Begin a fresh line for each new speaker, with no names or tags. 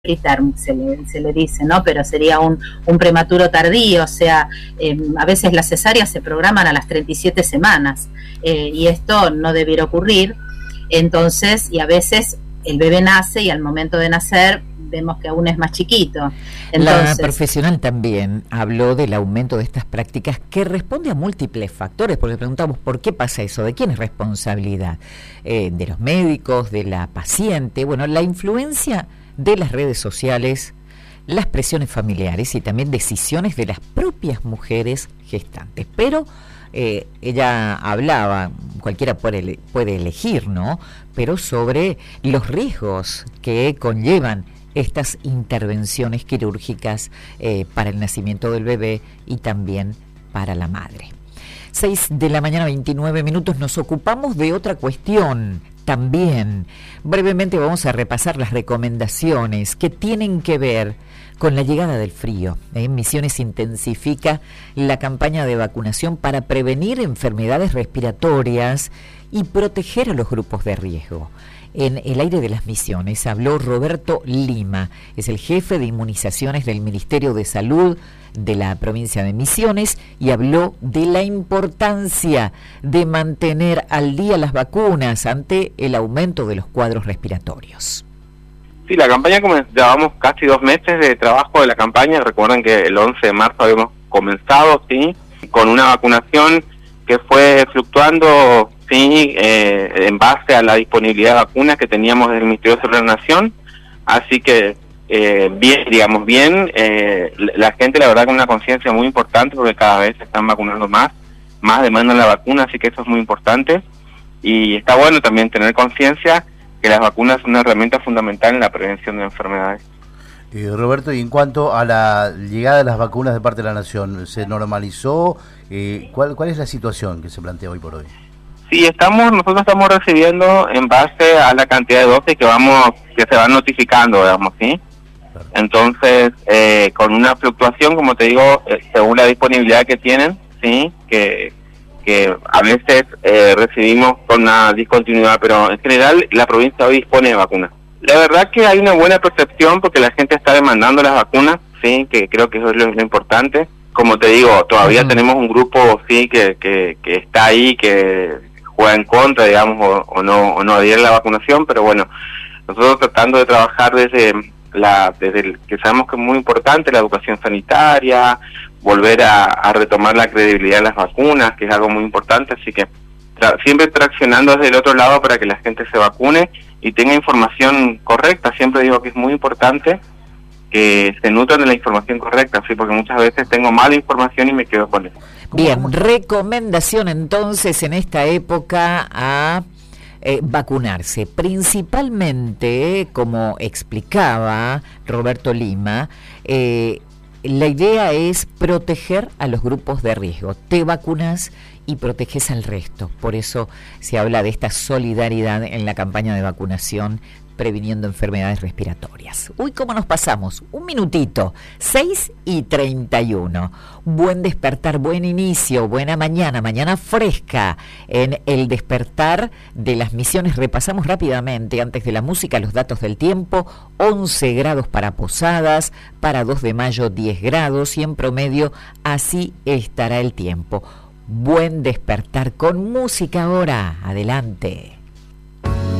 preterm se le dice, ¿no? Pero sería un prematuro tardío, o sea, a veces las cesáreas se programan a las 37 semanas y esto no debiera ocurrir. Entonces, y a veces el bebé nace y al momento de nacer vemos que aún es más chiquito. Entonces,
la profesional también habló del aumento de estas prácticas que responde a múltiples factores, porque preguntamos por qué pasa eso, de quién es responsabilidad, de los médicos, de la paciente, bueno, la influencia de las redes sociales, las presiones familiares y también decisiones de las propias mujeres gestantes. Pero ella hablaba, cualquiera puede elegir, ¿no? Pero sobre los riesgos que conllevan estas intervenciones quirúrgicas para el nacimiento del bebé y también para la madre. 6:29 a.m, nos ocupamos de otra cuestión también. Brevemente vamos a repasar las recomendaciones que tienen que ver con la llegada del frío. Misiones intensifica la campaña de vacunación para prevenir enfermedades respiratorias y proteger a los grupos de riesgo. En el aire de las Misiones habló Roberto Lima, es el jefe de inmunizaciones del Ministerio de Salud de la provincia de Misiones, y habló de la importancia de mantener al día las vacunas ante el aumento de los cuadros respiratorios.
Sí, la campaña, llevamos casi 2 meses de trabajo de la campaña. Recuerden que el 11 de marzo habíamos comenzado, sí, con una vacunación que fue fluctuando, sí, en base a la disponibilidad de vacunas que teníamos del Ministerio de Salud de la Nación. Así que bien, la gente, la verdad, con una conciencia muy importante, porque cada vez se están vacunando más demandan la vacuna, así que eso es muy importante. Y está bueno también tener conciencia que las vacunas son una herramienta fundamental en la prevención de enfermedades.
Roberto, y en cuanto a la llegada de las vacunas de parte de la Nación, ¿se normalizó? ¿Cuál es la situación que se plantea hoy por hoy?
Sí, nosotros estamos recibiendo en base a la cantidad de dosis que se van notificando, digamos, ¿sí? Entonces, con una fluctuación, como te digo, según la disponibilidad que tienen, ¿sí? Que a veces recibimos con una discontinuidad, pero en general la provincia hoy dispone de vacunas. La verdad que hay una buena percepción porque la gente está demandando las vacunas, ¿sí? Que creo que eso es lo importante. Como te digo, todavía tenemos un grupo, sí, que está ahí, que juega en contra, digamos, o no adhiere a la vacunación, pero bueno, nosotros tratando de trabajar desde el que sabemos que es muy importante, la educación sanitaria, volver a retomar la credibilidad de las vacunas, que es algo muy importante, así que siempre traccionando desde el otro lado para que la gente se vacune y tenga información correcta. Siempre digo que es muy importante que se nutran de la información correcta, ¿sí? Porque muchas veces tengo mala información y me quedo con eso.
Bien, recomendación entonces en esta época a vacunarse, principalmente, como explicaba Roberto Lima, la idea es proteger a los grupos de riesgo. Te vacunas y proteges al resto. Por eso se habla de esta solidaridad en la campaña de vacunación previniendo enfermedades respiratorias. Uy, ¿cómo nos pasamos? Un minutito, 6:31. Buen despertar, buen inicio, buena mañana fresca en el despertar de las Misiones. Repasamos rápidamente, antes de la música, los datos del tiempo. 11 grados para Posadas, para 2 de mayo 10 grados y en promedio así estará el tiempo. Buen despertar con música ahora. Adelante.